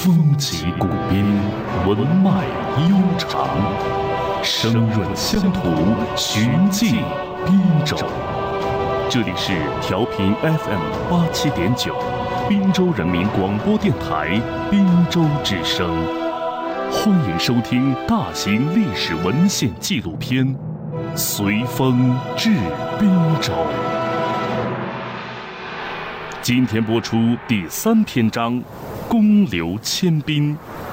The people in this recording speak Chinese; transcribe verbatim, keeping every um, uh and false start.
风起古滨，文脉悠长，声润乡土，寻迹滨州。这里是调频 F M 八七点九，滨州人民广播电台滨州之声。欢迎收听大型历史文献纪录片《随风至滨州》。今天播出第三篇章《公刘迁滨》，